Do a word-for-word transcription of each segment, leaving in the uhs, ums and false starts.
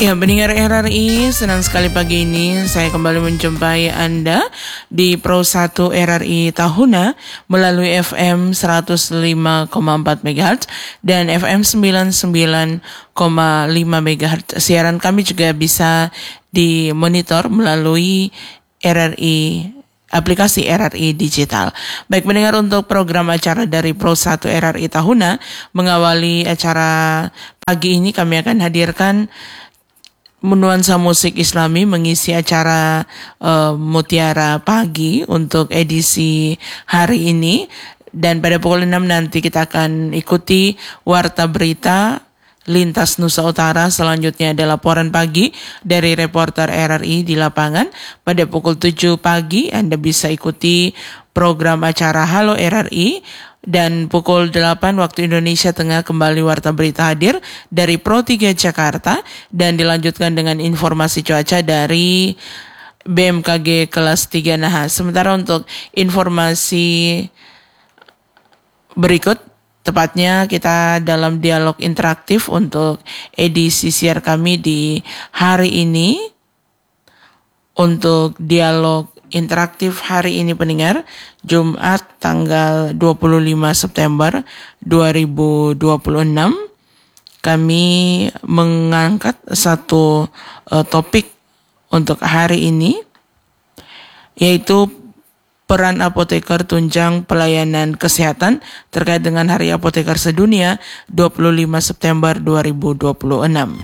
Ya, pendengar R R I, senang sekali pagi ini saya kembali menjumpai Anda di Pro satu R R I Tahuna melalui F M seratus lima koma empat megahertz dan F M sembilan puluh sembilan koma lima megahertz. Siaran kami juga bisa dimonitor melalui R R I aplikasi R R I Digital. Baik mendengar, untuk program acara dari Pro satu R R I Tahuna mengawali acara pagi ini kami akan hadirkan nuansa musik Islami mengisi acara uh, Mutiara Pagi untuk edisi hari ini, dan pada pukul enam nanti kita akan ikuti Warta Berita Lintas Nusa Utara. Selanjutnya ada laporan pagi dari reporter R R I di lapangan. Pada pukul tujuh pagi Anda bisa ikuti program acara Halo R R I. Dan pukul delapan waktu Indonesia Tengah kembali Warta Berita hadir dari Pro tiga Jakarta dan dilanjutkan dengan informasi cuaca dari B M K G kelas tiga Nahas. Sementara untuk informasi berikut, tepatnya kita dalam dialog interaktif untuk edisi siar kami di hari ini. Untuk dialog interaktif hari ini pendengar, Jumat tanggal dua puluh lima September dua ribu dua puluh enam, kami mengangkat satu uh, topik untuk hari ini, yaitu peran apoteker tunjang pelayanan kesehatan terkait dengan Hari Apoteker Sedunia dua puluh lima September dua ribu dua puluh enam.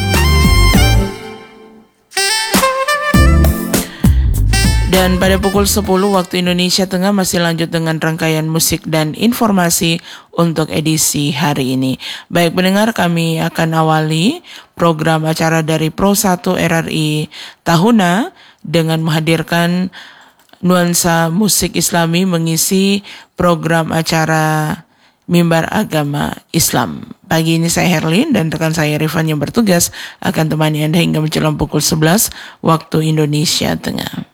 Dan pada pukul sepuluh waktu Indonesia Tengah masih lanjut dengan rangkaian musik dan informasi untuk edisi hari ini. Baik pendengar, kami akan awali program acara dari Pro satu R R I Tahuna dengan menghadirkan nuansa musik Islami mengisi program acara Mimbar Agama Islam. Pagi ini saya Herlin dan rekan saya Rifan yang bertugas akan temani Anda hingga menjelang pukul sebelas waktu Indonesia Tengah.